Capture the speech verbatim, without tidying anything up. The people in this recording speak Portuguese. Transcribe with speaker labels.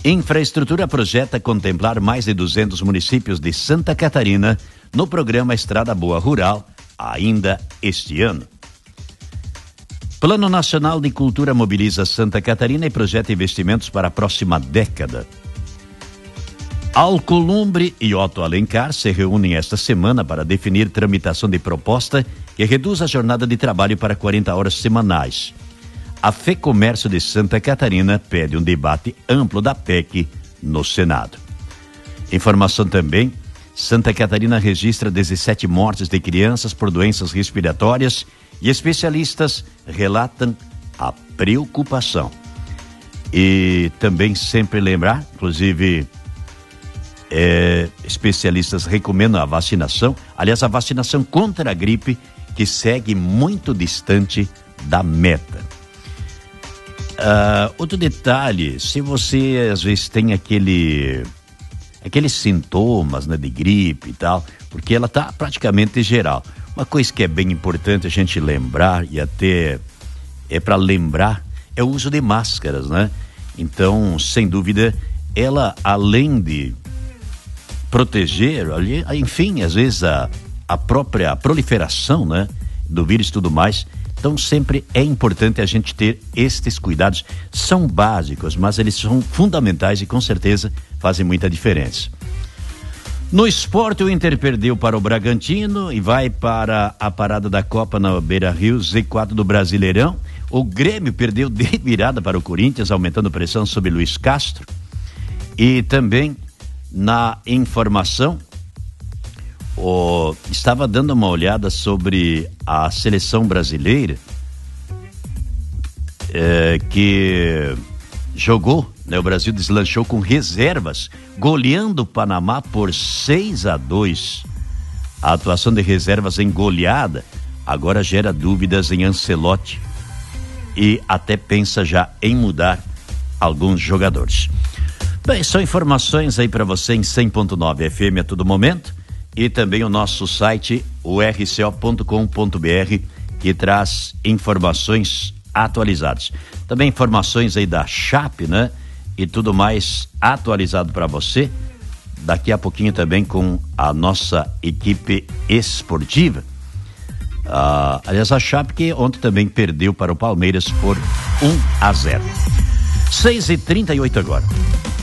Speaker 1: Infraestrutura projeta contemplar mais de duzentos municípios de Santa Catarina no programa Estrada Boa Rural ainda este ano. Plano Nacional de Cultura mobiliza Santa Catarina e projeta investimentos para a próxima década. Alcolumbre e Otto Alencar se reúnem esta semana para definir tramitação de proposta que reduz a jornada de trabalho para quarenta horas semanais. A FEComércio de Santa Catarina pede um debate amplo da P E C no Senado. Informação também, Santa Catarina registra dezessete mortes de crianças por doenças respiratórias e especialistas relatam a preocupação. E também sempre lembrar, inclusive, é, especialistas recomendam a vacinação, aliás, a vacinação contra a gripe, que segue muito distante da meta. Uh, outro detalhe, se você às vezes tem aquele, aqueles sintomas, né, de gripe e tal, porque ela está praticamente geral. Uma coisa que é bem importante a gente lembrar, e até é para lembrar, é o uso de máscaras, né? Então, sem dúvida, ela além de proteger, enfim, às vezes a, a própria proliferação, né, do vírus e tudo mais. Então sempre é importante a gente ter estes cuidados. São básicos, mas eles são fundamentais e com certeza fazem muita diferença. No esporte, o Inter perdeu para o Bragantino e vai para a parada da Copa na Beira-Rio, Z quatro do Brasileirão. O Grêmio perdeu de virada para o Corinthians, aumentando pressão sobre Luiz Castro. E também na informação, Oh, estava dando uma olhada sobre a seleção brasileira é, que jogou, né, o Brasil deslanchou com reservas, goleando o Panamá por seis a dois. A atuação de reservas em goleada agora gera dúvidas em Ancelotti e até pensa já em mudar alguns jogadores. Bem, são informações aí para você em cem ponto nove F M a todo momento. E também o nosso site, o r c o ponto com ponto b r, que traz informações atualizadas. Também informações aí da Chape, né? E tudo mais atualizado para você. Daqui a pouquinho também com a nossa equipe esportiva. Ah, aliás, a Chape que ontem também perdeu para o Palmeiras por um a zero. seis e trinta e oito agora.